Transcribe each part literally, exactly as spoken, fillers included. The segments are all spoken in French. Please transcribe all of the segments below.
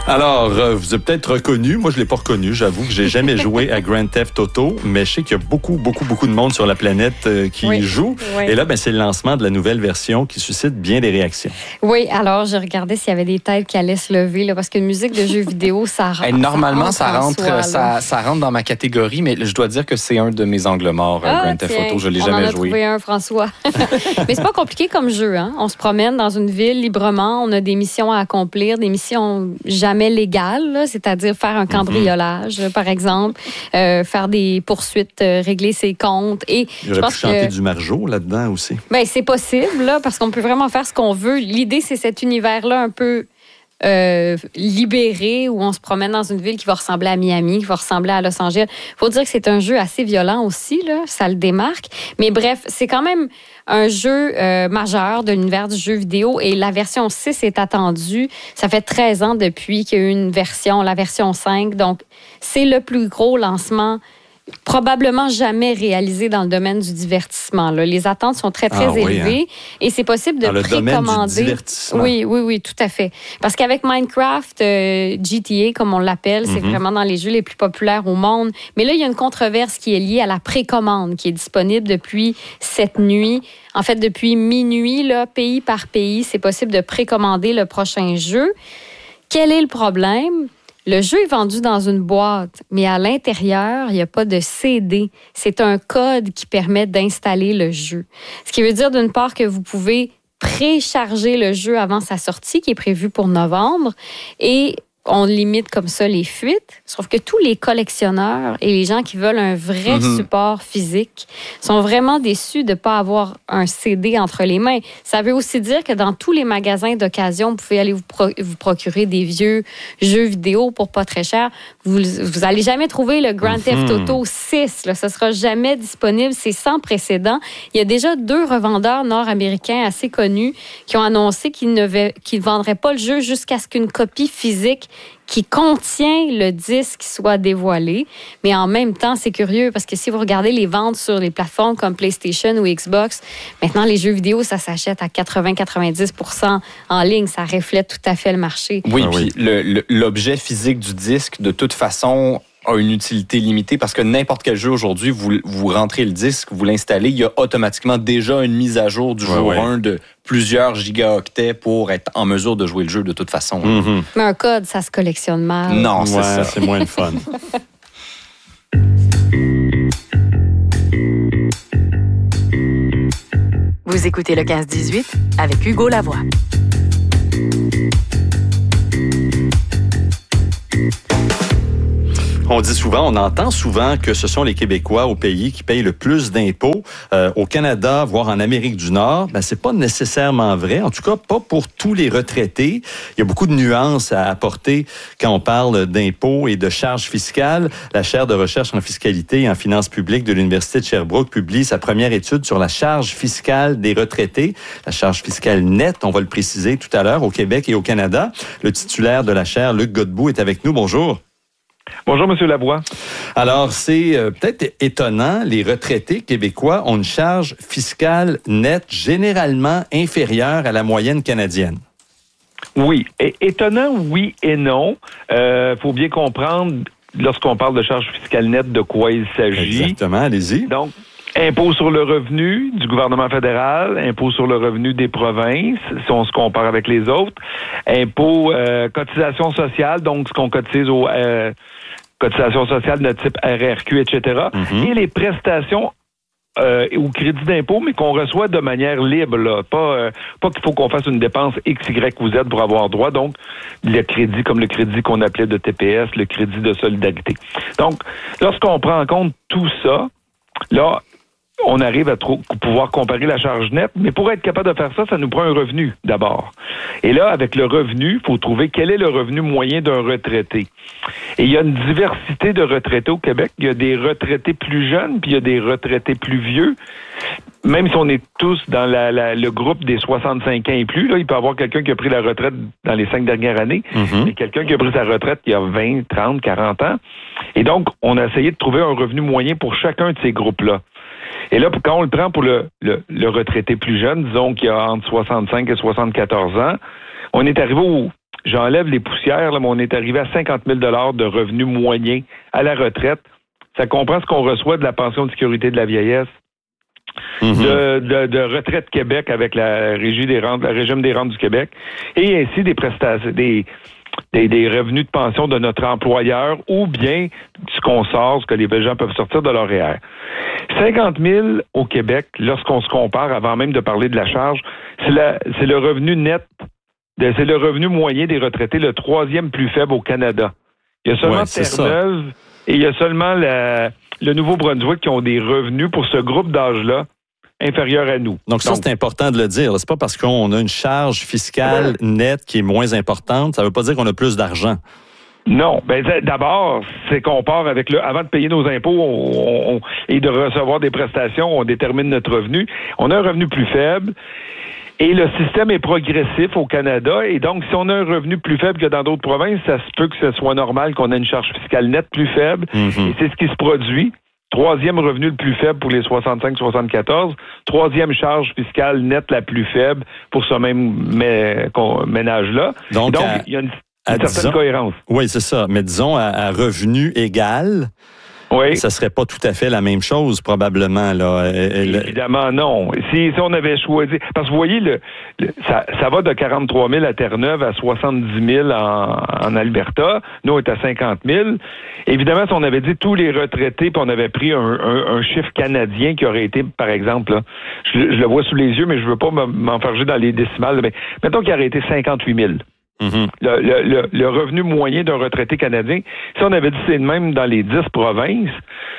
Alors, euh, vous avez peut-être reconnu, moi je l'ai pas reconnu, j'avoue que j'ai jamais joué à Grand Theft Auto, mais je sais qu'il y a beaucoup, beaucoup, beaucoup de monde sur la planète euh, qui oui. joue. Oui. Et là, ben, c'est le lancement de la nouvelle version qui suscite bien des réactions. Oui, alors je regardais s'il y avait des têtes qui allaient se lever, là, parce qu'une musique de jeu vidéo, ça rentre. Hey, normalement, ça rentre, soi, ça, ça rentre dans ma catégorie, mais je dois dire que c'est un de mes angles morts, ah, Grand Theft Auto. Je l'ai on jamais en a joué. Trouvé un, François. Mais c'est pas compliqué comme jeu, hein. On se promène dans une ville librement, on a des missions à accomplir, des missions jamais légales, là, c'est-à-dire faire un cambriolage, mm-hmm. par exemple, euh, faire des poursuites, euh, régler ses comptes. Et il aurait pu chanter que, du Marjo là-dedans aussi. Ben, c'est possible, là, parce qu'on peut vraiment faire ce qu'on veut. L'idée, c'est cet univers-là un peu euh, libéré, où on se promène dans une ville qui va ressembler à Miami, qui va ressembler à Los Angeles. Il faut dire que c'est un jeu assez violent aussi, là, ça le démarque. Mais bref, c'est quand même un jeu euh, majeur de l'univers du jeu vidéo, et la version six est attendue. Ça fait treize ans depuis qu'il y a eu une version, la version cinq. Donc, c'est le plus gros lancement probablement jamais réalisé dans le domaine du divertissement. Là. Les attentes sont très, très ah, élevées, oui, hein? Et c'est possible de dans précommander. Le domaine du divertissement. Oui, oui, oui, tout à fait. Parce qu'avec Minecraft, euh, G T A, comme on l'appelle, mm-hmm. c'est vraiment dans les jeux les plus populaires au monde. Mais là, il y a une controverse qui est liée à la précommande, qui est disponible depuis cette nuit. En fait, depuis minuit, là, pays par pays, c'est possible de précommander le prochain jeu. Quel est le problème? Le jeu est vendu dans une boîte, mais à l'intérieur, il n'y a pas de C D. C'est un code qui permet d'installer le jeu. Ce qui veut dire, d'une part, que vous pouvez précharger le jeu avant sa sortie, qui est prévue pour novembre, et on limite comme ça les fuites. Sauf que tous les collectionneurs et les gens qui veulent un vrai mm-hmm. support physique sont vraiment déçus de ne pas avoir un C D entre les mains. Ça veut aussi dire que dans tous les magasins d'occasion, vous pouvez aller vous, pro- vous procurer des vieux jeux vidéo pour pas très cher. Vous vous allez jamais trouver le Grand Theft mm-hmm. Auto six. Là. Ça sera jamais disponible. C'est sans précédent. Il y a déjà deux revendeurs nord-américains assez connus qui ont annoncé qu'ils ne v- qu'ils vendraient pas le jeu jusqu'à ce qu'une copie physique qui contient le disque soit dévoilé. Mais en même temps, c'est curieux parce que si vous regardez les ventes sur les plateformes comme PlayStation ou Xbox, maintenant, les jeux vidéo, ça s'achète à quatre-vingts à quatre-vingt-dix pour cent en ligne. Ça reflète tout à fait le marché. Oui, ah, puis oui. Le, le, l'objet physique du disque, de toute façon, a une utilité limitée parce que n'importe quel jeu aujourd'hui, vous, vous rentrez le disque, vous l'installez, il y a automatiquement déjà une mise à jour du ouais, jour ouais. un de plusieurs gigaoctets pour être en mesure de jouer le jeu de toute façon. Mm-hmm. Mais un code, ça se collectionne mal. Non, c'est ouais, ça. C'est moins le fun. Vous écoutez le quinze dix-huit avec Hugo Lavoie. On dit souvent, on entend souvent que ce sont les Québécois au pays qui payent le plus d'impôts. Euh, au Canada, voire en Amérique du Nord, ben c'est pas nécessairement vrai. En tout cas, pas pour tous les retraités. Il y a beaucoup de nuances à apporter quand on parle d'impôts et de charges fiscales. La chaire de recherche en fiscalité et en finances publiques de l'Université de Sherbrooke publie sa première étude sur la charge fiscale des retraités. La charge fiscale nette, on va le préciser tout à l'heure, au Québec et au Canada. Le titulaire de la chaire, Luc Godbout, est avec nous. Bonjour. Bonjour, M. Lavoie. Alors, c'est euh, peut-être étonnant, les retraités québécois ont une charge fiscale nette généralement inférieure à la moyenne canadienne. Oui. Et, étonnant, oui et non. Il euh, faut bien comprendre, lorsqu'on parle de charge fiscale nette, de quoi il s'agit. Exactement, allez-y. Donc, impôt sur le revenu du gouvernement fédéral, impôt sur le revenu des provinces, si on se compare avec les autres, impôt, euh, cotisation sociale, donc ce qu'on cotise aux euh, cotisations sociales de type R R Q, et cetera, mm-hmm. et les prestations euh, ou crédits d'impôt, mais qu'on reçoit de manière libre, là. Pas, euh, pas qu'il faut qu'on fasse une dépense X, Y ou Z pour avoir droit, donc le crédit comme le crédit qu'on appelait de T P S, le crédit de solidarité. Donc, lorsqu'on prend en compte tout ça, là, on arrive à trop, pouvoir comparer la charge nette, mais pour être capable de faire ça, ça nous prend un revenu d'abord. Et là, avec le revenu, il faut trouver quel est le revenu moyen d'un retraité. Et il y a une diversité de retraités au Québec. Il y a des retraités plus jeunes, puis il y a des retraités plus vieux. Même si on est tous dans la, la, le groupe des soixante-cinq ans et plus, là, il peut y avoir quelqu'un qui a pris la retraite dans les cinq dernières années, mm-hmm. et quelqu'un qui a pris sa retraite il y a vingt, trente, quarante ans. Et donc, on a essayé de trouver un revenu moyen pour chacun de ces groupes-là. Et là, quand on le prend pour le, le, le retraité plus jeune, disons qu'il a entre soixante-cinq et soixante-quatorze ans, on est arrivé au, j'enlève les poussières, là, mais on est arrivé à cinquante mille dollars de revenus moyens à la retraite. Ça comprend ce qu'on reçoit de la pension de sécurité de la vieillesse, mm-hmm. de, de, de Retraite Québec avec la Régie des rentes, le régime des rentes du Québec, et ainsi des prestations, des, des, des revenus de pension de notre employeur ou bien ce qu'on sort, ce que les gens peuvent sortir de leur R E E R. cinquante mille au Québec, lorsqu'on se compare, avant même de parler de la charge, c'est, la, c'est le revenu net, de, c'est le revenu moyen des retraités, le troisième plus faible au Canada. Il y a seulement ouais, Terre-Neuve et il y a seulement la, le Nouveau-Brunswick qui ont des revenus pour ce groupe d'âge-là inférieurs à nous. Donc ça, Donc, c'est important de le dire. C'est pas parce qu'on a une charge fiscale nette qui est moins importante, ça veut pas dire qu'on a plus d'argent. Non. Ben, d'abord, c'est qu'on part avec le. Avant de payer nos impôts on, on, et de recevoir des prestations, on détermine notre revenu. On a un revenu plus faible. Et le système est progressif au Canada. Et donc, si on a un revenu plus faible que dans d'autres provinces, ça se peut que ce soit normal qu'on ait une charge fiscale nette plus faible. Mm-hmm. Et c'est ce qui se produit. Troisième revenu le plus faible pour les soixante-cinq soixante-quatorze. Troisième charge fiscale nette la plus faible pour ce même mé- ménage-là. Donc, donc à, il y a une, une certaine disons, cohérence. Oui, c'est ça. Mais disons, à, à revenu égal... Oui. Ça serait pas tout à fait la même chose, probablement, là. Évidemment, non. Si, si on avait choisi... Parce que vous voyez, le, le, ça, ça va de quarante-trois mille à Terre-Neuve à soixante-dix mille en, en Alberta. Nous, on est à cinquante mille. Évidemment, si on avait dit tous les retraités, puis on avait pris un, un, un chiffre canadien qui aurait été, par exemple, là, je, je le vois sous les yeux, mais je veux pas m'enfarger dans les décimales, mais mettons qu'il aurait été cinquante-huit mille. Mm-hmm. Le, le, le, le revenu moyen d'un retraité canadien, si on avait dit c'est le même dans les dix provinces,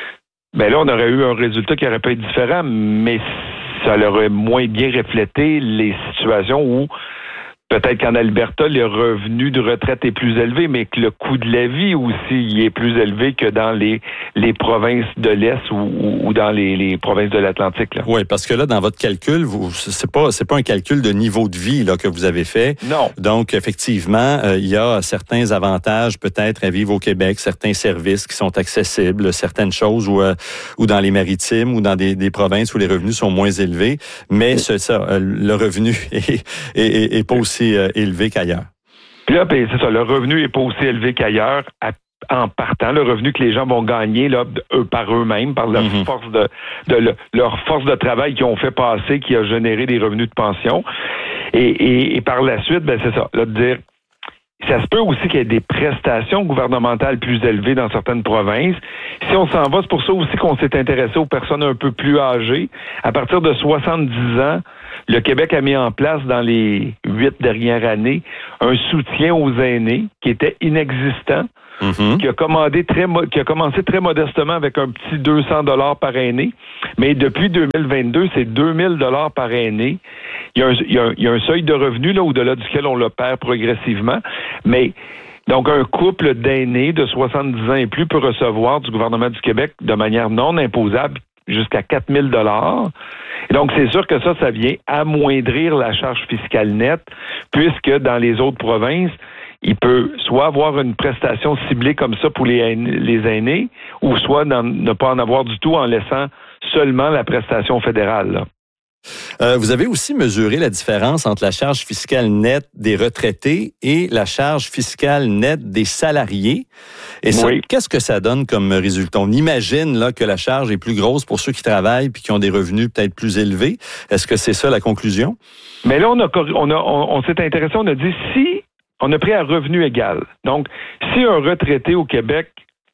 ben là, on aurait eu un résultat qui aurait pu être différent, mais ça aurait moins bien reflété les situations où peut-être qu'en Alberta, le revenu de retraite est plus élevé, mais que le coût de la vie aussi il est plus élevé que dans les, les provinces de l'Est ou, ou dans les, les provinces de l'Atlantique. Là. Oui, parce que là, dans votre calcul, vous, c'est pas c'est pas un calcul de niveau de vie là que vous avez fait. Non. Donc, effectivement, euh, il y a certains avantages peut-être à vivre au Québec, certains services qui sont accessibles, certaines choses où, euh, ou dans les maritimes ou dans des, des provinces où les revenus sont moins élevés, mais c'est ça, euh, le revenu est, est, est, est pas aussi élevé qu'ailleurs. Puis là, ben, c'est ça, le revenu n'est pas aussi élevé qu'ailleurs à, en partant. Le revenu que les gens vont gagner là, eux, par eux-mêmes, par leur mm-hmm. force de, de le, leur force de travail qu'ils ont fait passer, qui a généré des revenus de pension. Et, et, et par la suite, ben c'est ça, là, de dire ça se peut aussi qu'il y ait des prestations gouvernementales plus élevées dans certaines provinces. Si on s'en va, c'est pour ça aussi qu'on s'est intéressé aux personnes un peu plus âgées. À partir de soixante-dix ans, le Québec a mis en place dans les huit dernières années un soutien aux aînés qui était inexistant, mm-hmm. qui a commandé très, qui a commencé très modestement avec un petit deux cents dollars par aîné, mais depuis deux mille vingt-deux, c'est deux mille dollars par aîné. Il y a un, il y a un, il y a un seuil de revenu là au-delà duquel on le perd progressivement, mais donc un couple d'aînés de soixante-dix ans et plus peut recevoir du gouvernement du Québec de manière non imposable jusqu'à quatre mille dollars. Et donc, c'est sûr que ça, ça vient amoindrir la charge fiscale nette, puisque dans les autres provinces, il peut soit avoir une prestation ciblée comme ça pour les aînés, les aînés ou soit ne pas en avoir du tout en laissant seulement la prestation fédérale, là. Euh, vous avez aussi mesuré la différence entre la charge fiscale nette des retraités et la charge fiscale nette des salariés. Et ça, oui. Qu'est-ce que ça donne comme résultat? On imagine là que la charge est plus grosse pour ceux qui travaillent puis qui ont des revenus peut-être plus élevés. Est-ce que c'est ça la conclusion? Mais là, on, a, on, a, on, on s'est intéressé, on a dit si on a pris à revenu égal. Donc, si un retraité au Québec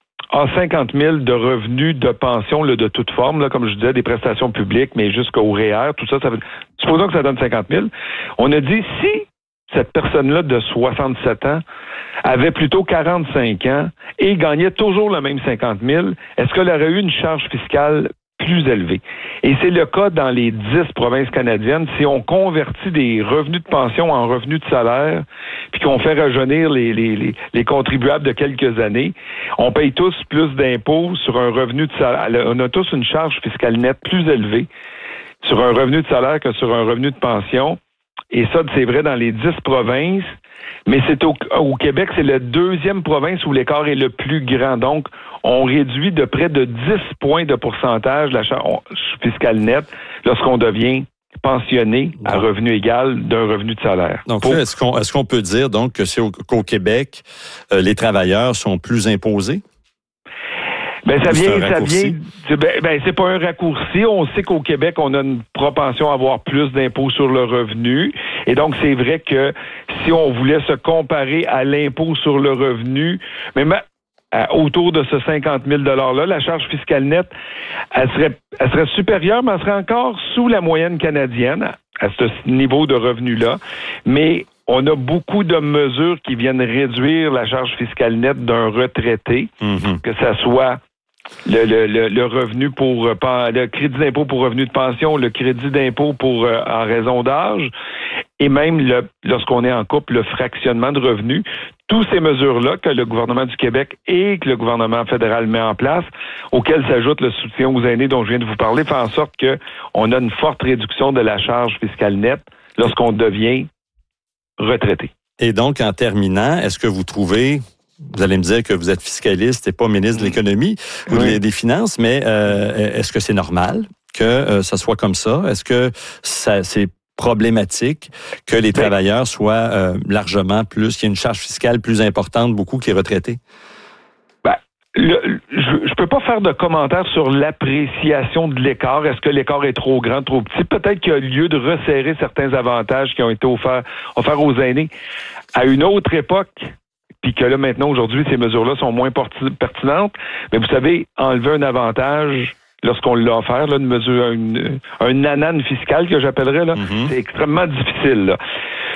a cinquante mille de revenus de pension là, de toute forme, là, comme je disais, des prestations publiques, mais jusqu'au R E E R, tout ça, ça veut, supposons que ça donne cinquante mille. On a dit, si cette personne-là de soixante-sept ans avait plutôt quarante-cinq ans et gagnait toujours le même cinquante mille, est-ce qu'elle aurait eu une charge fiscale plus élevée? Et c'est le cas dans les dix provinces canadiennes. Si on convertit des revenus de pension en revenus de salaire, puis qu'on fait rajeunir les, les, les, les contribuables de quelques années, on paye tous plus d'impôts sur un revenu de salaire. On a tous une charge fiscale nette plus élevée sur un revenu de salaire que sur un revenu de pension. Et ça, c'est vrai dans les dix provinces. Mais c'est au, au Québec, c'est la deuxième province où l'écart est le plus grand. Donc, on réduit de près de dix points de pourcentage la charge fiscale nette lorsqu'on devient pensionnés à revenu égal d'un revenu de salaire. Donc Pour... là, est-ce qu'on, est-ce qu'on peut dire donc que c'est au, qu'au Québec, euh, les travailleurs sont plus imposés? Ben ça vient, ça vient. Ben, ben c'est pas un raccourci. On sait qu'au Québec, on a une propension à avoir plus d'impôts sur le revenu, et donc c'est vrai que si on voulait se comparer à l'impôt sur le revenu, même à, autour de ce cinquante mille dollars-là, la charge fiscale nette, elle serait, elle serait supérieure, mais elle serait encore sous la moyenne canadienne à ce niveau de revenu-là. Mais on a beaucoup de mesures qui viennent réduire la charge fiscale nette d'un retraité, mm-hmm. que ça soit Le, le, le, le revenu pour le crédit d'impôt pour revenu de pension, le crédit d'impôt pour euh, en raison d'âge, et même le, lorsqu'on est en couple, le fractionnement de revenus. Toutes ces mesures-là que le gouvernement du Québec et que le gouvernement fédéral met en place, auxquelles s'ajoute le soutien aux aînés dont je viens de vous parler, fait en sorte qu'on a une forte réduction de la charge fiscale nette lorsqu'on devient retraité. Et donc, en terminant, est-ce que vous trouvez... Vous allez me dire que vous êtes fiscaliste et pas ministre de l'Économie ou oui. des Finances, mais euh, est-ce que c'est normal que euh, ça soit comme ça? Est-ce que ça, c'est problématique que les travailleurs soient euh, largement plus, qu'il y ait une charge fiscale plus importante beaucoup que les retraités? Ben, le, je ne peux pas faire de commentaires sur l'appréciation de l'écart. Est-ce que l'écart est trop grand, trop petit? Peut-être qu'il y a lieu de resserrer certains avantages qui ont été offerts, offerts aux aînés. À une autre époque, puis que là, maintenant, aujourd'hui, ces mesures-là sont moins pertinentes. Mais vous savez, enlever un avantage lorsqu'on l'a offert, là, une mesure, une, un nanane fiscal que j'appellerais, là, mm-hmm. c'est extrêmement difficile, là.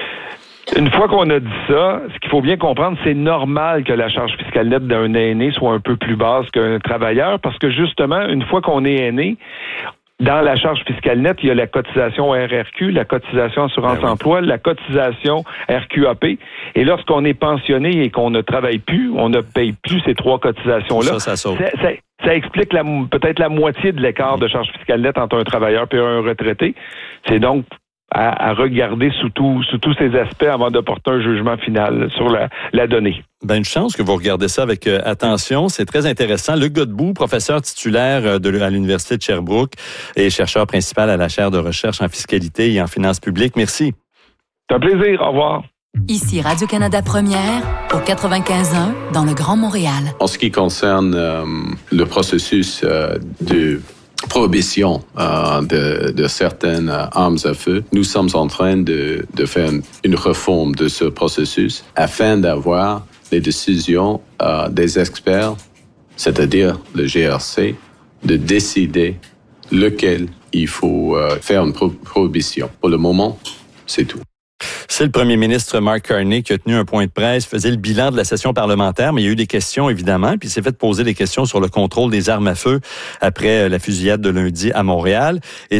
Une fois qu'on a dit ça, ce qu'il faut bien comprendre, c'est normal que la charge fiscale nette d'un aîné soit un peu plus basse qu'un travailleur, parce que justement, une fois qu'on est aîné, dans la charge fiscale nette, il y a la cotisation R R Q, la cotisation assurance-emploi, la cotisation R Q A P. Et lorsqu'on est pensionné et qu'on ne travaille plus, on ne paye plus ces trois cotisations-là. Ça, ça saute. Ça, ça, ça explique la, peut-être la moitié de l'écart de charge fiscale nette entre un travailleur et un retraité. C'est donc à, à regarder sous, tout, sous tous ces aspects avant de porter un jugement final sur la, la donnée. Ben, une chance que vous regardez ça avec euh, attention. C'est très intéressant. Luc Godbout, professeur titulaire de, à l'Université de Sherbrooke et chercheur principal à la chaire de recherche en fiscalité et en finances publiques. Merci. C'est un plaisir. Au revoir. Ici Radio-Canada Première, au quatre-vingt-quinze un, dans le Grand Montréal. En ce qui concerne euh, le processus euh, de prohibition euh, de, de certaines euh, armes à feu, nous sommes en train de, de faire une, une réforme de ce processus afin d'avoir les décisions euh, des experts, c'est-à-dire le G R C, de décider lequel il faut euh, faire une pro- prohibition. Pour le moment, c'est tout. C'est le premier ministre Mark Carney qui a tenu un point de presse, faisait le bilan de la session parlementaire, mais il y a eu des questions, évidemment, puis il s'est fait poser des questions sur le contrôle des armes à feu après la fusillade de lundi à Montréal. Et